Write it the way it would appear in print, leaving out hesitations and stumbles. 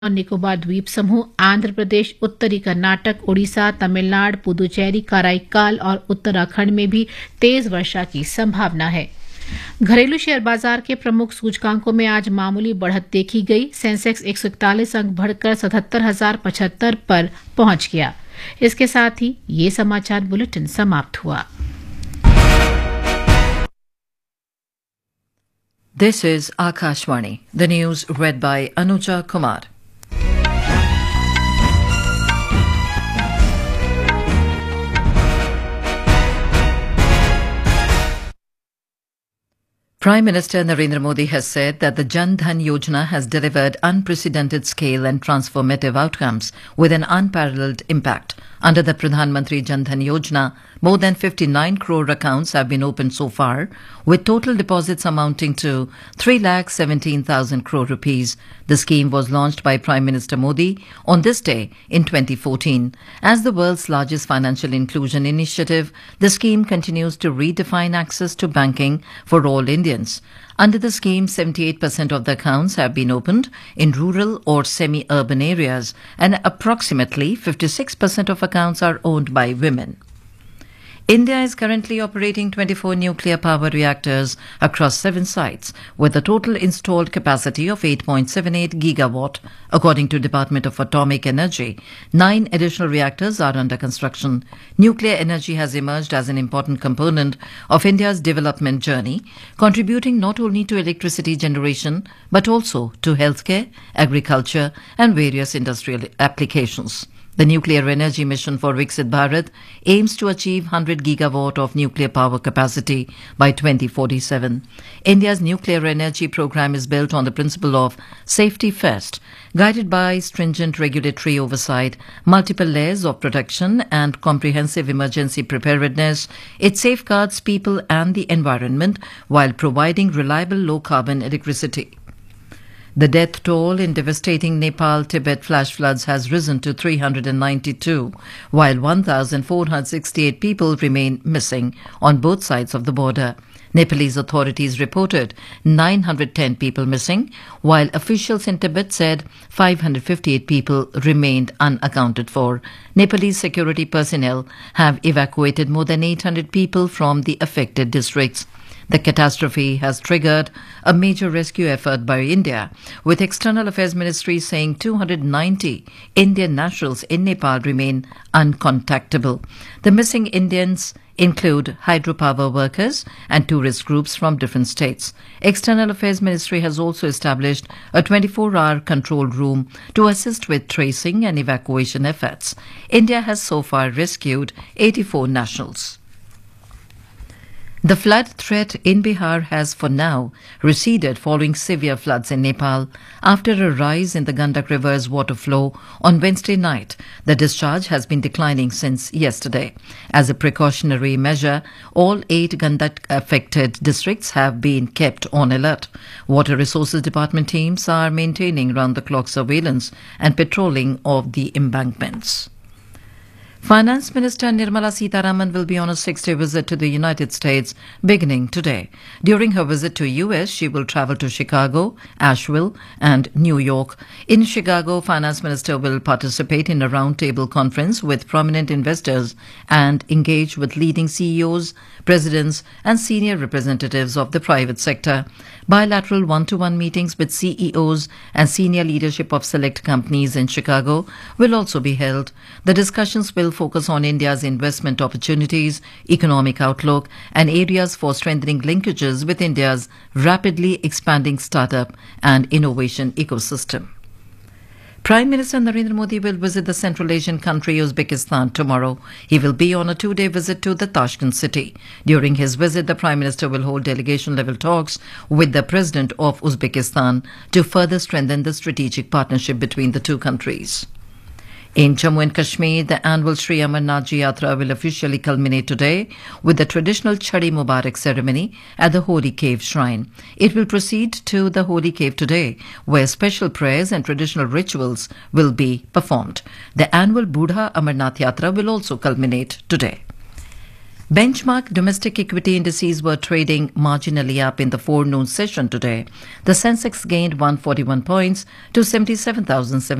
और निकोबार द्वीप समूह, आंध्र प्रदेश, उत्तरी कर्नाटक, उड़ीसा, तमिलनाडु, पुदुचेरी, कराईकाल और उत्तराखंड में भी तेज वर्षा की संभावना है। घरेलू शेयर बाजार के प्रमुख सूचकांकों में आज मामूली बढ़त देखी गई। सेंसेक्स 141 अंक बढ़कर 77,075 पर पहुंच गया। इसके साथ ही ये समाचार बुलेटिन समाप्त हुआ। This is Akashvani. The news read by Anuja Kumar. Prime Minister Narendra Modi has said that the Jan Dhan Yojana has delivered unprecedented scale and transformative outcomes with an unparalleled impact. Under the Pradhan Mantri Jan Dhan Yojana, more than 59 crore accounts have been opened so far, with total deposits amounting to 3,17,000 crore rupees. The scheme was launched by Prime Minister Modi on this day in 2014. As the world's largest financial inclusion initiative, the scheme continues to redefine access to banking for all Indians. Under the scheme, 78% of the accounts have been opened in rural or semi-urban areas, and approximately 56% of accounts are owned by women. India is currently operating 24 nuclear power reactors across 7 sites, with a total installed capacity of 8.78 gigawatt. According to Department of Atomic Energy, 9 additional reactors are under construction. Nuclear energy has emerged as an important component of India's development journey, contributing not only to electricity generation but also to healthcare, agriculture and various industrial applications. The nuclear energy mission for Viksit Bharat aims to achieve 100 gigawatt of nuclear power capacity by 2047. India's nuclear energy program is built on the principle of safety first, guided by stringent regulatory oversight, multiple layers of protection and comprehensive emergency preparedness. It safeguards people and the environment while providing reliable low-carbon electricity. The death toll in devastating Nepal-Tibet flash floods has risen to 392, while 1,468 people remain missing on both sides of the border. Nepalese authorities reported 910 people missing, while officials in Tibet said 558 people remained unaccounted for. Nepalese security personnel have evacuated more than 800 people from the affected districts. The catastrophe has triggered a major rescue effort by India, with External Affairs Ministry saying 290 Indian nationals in Nepal remain uncontactable. The missing Indians include hydropower workers and tourist groups from different states. External Affairs Ministry has also established a 24-hour control room to assist with tracing and evacuation efforts. India has so far rescued 84 nationals. The flood threat in Bihar has for now receded following severe floods in Nepal. After a rise in the Gandak River's water flow on Wednesday night, the discharge has been declining since yesterday. As a precautionary measure, all 8 Gandak-affected districts have been kept on alert. Water Resources Department teams are maintaining round-the-clock surveillance and patrolling of the embankments. Finance Minister Nirmala Sitharaman will be on a 6-day visit to the United States beginning today. During her visit to US, she will travel to Chicago, Asheville and New York. In Chicago, Finance Minister will participate in a roundtable conference with prominent investors and engage with leading CEOs, presidents and senior representatives of the private sector. Bilateral one-to-one meetings with CEOs and senior leadership of select companies in Chicago will also be held. The discussions will focus on India's investment opportunities, economic outlook, and areas for strengthening linkages with India's rapidly expanding startup and innovation ecosystem. Prime Minister Narendra Modi will visit the Central Asian country Uzbekistan tomorrow. He will be on a 2-day visit to the Tashkent city. During his visit, the Prime Minister will hold delegation-level talks with the President of Uzbekistan to further strengthen the strategic partnership between the two countries. In Jammu and Kashmir, the annual Sri Amarnath Ji Yatra will officially culminate today with the traditional Chadi Mubarak ceremony at the Holy Cave Shrine. It will proceed to the Holy Cave today, where special prayers and traditional rituals will be performed. The annual Budha Amarnath Yatra will also culminate today. Benchmark domestic equity indices were trading marginally up in the forenoon session today. The Sensex gained 141 points to 77,700.